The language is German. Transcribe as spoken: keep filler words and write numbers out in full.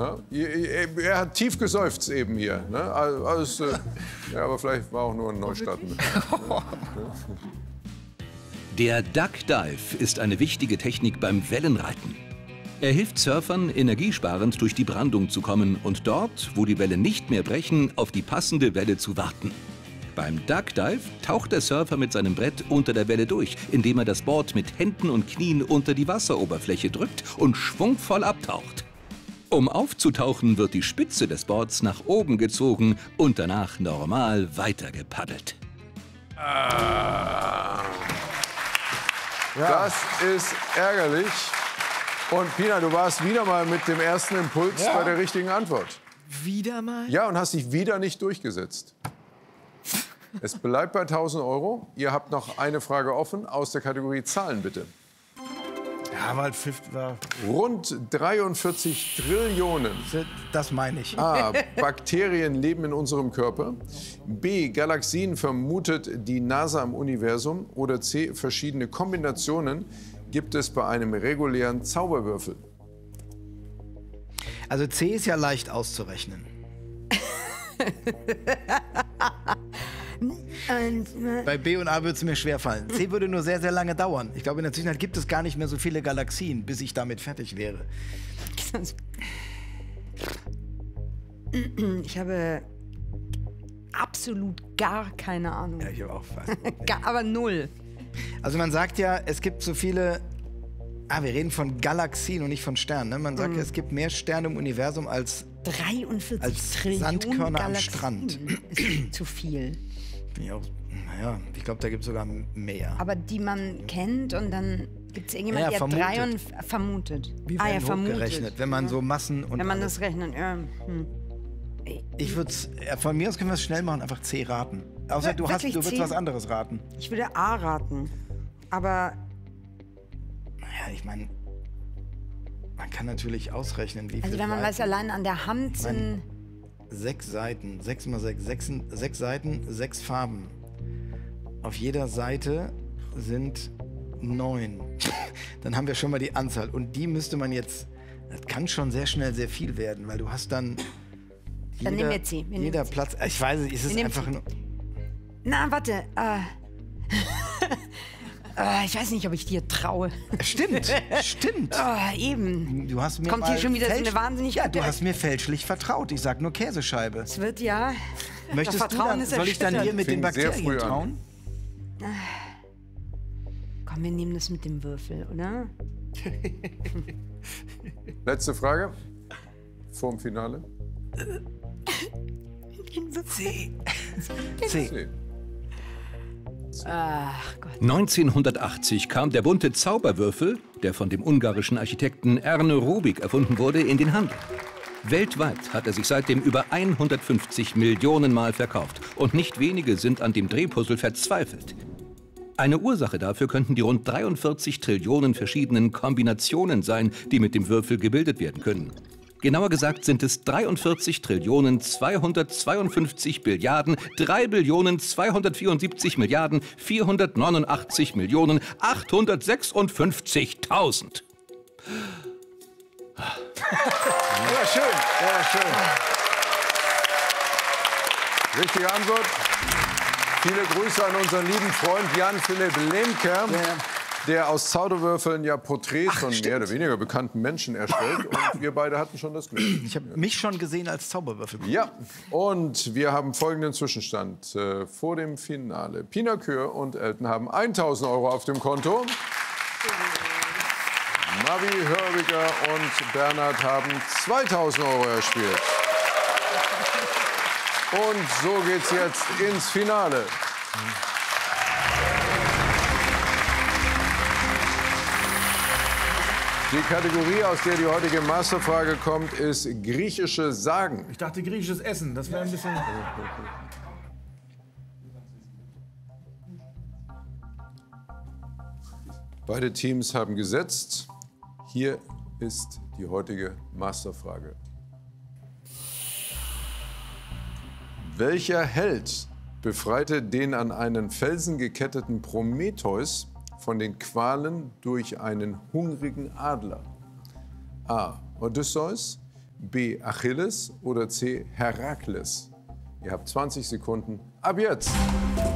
Ja, er hat tief geseufzt eben hier. Ne? Also, ja, aber vielleicht war auch nur ein Neustart. Der Duck Dive ist eine wichtige Technik beim Wellenreiten. Er hilft Surfern, energiesparend durch die Brandung zu kommen und dort, wo die Wellen nicht mehr brechen, auf die passende Welle zu warten. Beim Duck Dive taucht der Surfer mit seinem Brett unter der Welle durch, indem er das Board mit Händen und Knien unter die Wasseroberfläche drückt und schwungvoll abtaucht. Um aufzutauchen, wird die Spitze des Boards nach oben gezogen und danach normal weitergepaddelt. Ah. Das ist ärgerlich. Und Pina, du warst wieder mal mit dem ersten Impuls ja. bei der richtigen Antwort. Wieder mal? Ja, und hast dich wieder nicht durchgesetzt. Es bleibt bei tausend Euro. Ihr habt noch eine Frage offen aus der Kategorie Zahlen, bitte. Ja, weil Fifth war... Rund dreiundvierzig Trillionen. Das meine ich. A. Bakterien leben in unserem Körper. B. Galaxien vermutet die NASA im Universum. Oder C. Verschiedene Kombinationen gibt es bei einem regulären Zauberwürfel. Also C ist ja leicht auszurechnen. Bei B und A würde es mir schwerfallen. C würde nur sehr, sehr lange dauern. Ich glaube, in der Zwischenzeit gibt es gar nicht mehr so viele Galaxien, bis ich damit fertig wäre. Ich habe absolut gar keine Ahnung. Ja, ich habe auch fast. Gar, aber null. Also man sagt ja, es gibt so viele... Ah, wir reden von Galaxien und nicht von Sternen. Ne? Man sagt mm. ja, es gibt mehr Sterne im Universum als, dreiundvierzig als Trillionen Sandkörner Galaxien. am Strand. Ist zu viel. Ja, naja, ich glaube, da gibt es sogar mehr. Aber die man kennt und dann gibt es irgendjemand, ja, der vermutet. drei und vermutet. Wie ah, werden ja, vermutet. hochgerechnet, wenn man so Massen und Wenn man alles. das rechnet, ja. Hm. Ich würde ja, von mir aus können wir es schnell machen, einfach C raten. Außer du, hast, du würdest was anderes raten. Ich würde A raten. Aber. Naja, ich meine, man kann natürlich ausrechnen, wie viel. Also, wenn man Seiten. weiß, allein an der Hand sind. Sechs Seiten, sechs mal sechs, sechs, sechs Seiten, sechs Farben. Auf jeder Seite sind neun. Dann haben wir schon mal die Anzahl. Und die müsste man jetzt. Das kann schon sehr schnell sehr viel werden, weil du hast dann. Jeder, dann nehmen wir C. Wir jeder C. Platz. Ich weiß nicht, ist es einfach nur. Na, warte. Äh. äh, ich weiß nicht, ob ich dir traue. Stimmt, stimmt. Oh, eben. Du hast mir Kommt hier schon wieder so eine wahnsinnig. Ja, du hast mir fälschlich vertraut. Ich sag nur Käsescheibe. Es wird ja. Möchtest du dann, soll ich dann hier mit den Bakterien trauen? Komm, wir nehmen das mit dem Würfel, oder? Letzte Frage vorm Finale. C. C. Ach Gott. neunzehnhundertachtzig kam der bunte Zauberwürfel, der von dem ungarischen Architekten Erne Rubik erfunden wurde, in den Handel. Weltweit hat er sich seitdem über hundertfünfzig Millionen Mal verkauft. Und nicht wenige sind an dem Drehpuzzle verzweifelt. Eine Ursache dafür könnten die rund dreiundvierzig Trillionen verschiedenen Kombinationen sein, die mit dem Würfel gebildet werden können. Genauer gesagt sind es dreiundvierzig Trillionen zweihundertzweiundfünfzig Billiarden drei Billionen zweihundertvierundsiebzig Milliarden vierhundertneunundachtzig Millionen achthundertsechsundfünfzigtausend. Ja, schön, ja, schön. Richtige Antwort. Viele Grüße an unseren lieben Freund Jan-Philipp Lemke, ja. der aus Zauberwürfeln ja Porträts Ach, von stimmt. mehr oder weniger bekannten Menschen erstellt. Und wir beide hatten schon das Glück. Ich habe mich schon gesehen als Zauberwürfel. Ja, und wir haben folgenden Zwischenstand äh, vor dem Finale. Pina Kür und Elton haben tausend Euro auf dem Konto. Mavi Hörbiger und Bernhard haben zweitausend Euro erspielt. Und so geht's jetzt ins Finale. Die Kategorie, aus der die heutige Masterfrage kommt, ist griechische Sagen. Ich dachte griechisches Essen, das wäre ein bisschen... Beide Teams haben gesetzt. Hier ist die heutige Masterfrage. Welcher Held befreite den an einen Felsen geketteten Prometheus von den Qualen durch einen hungrigen Adler? A. Odysseus, B. Achilles oder C. Herakles? Ihr habt zwanzig Sekunden ab jetzt.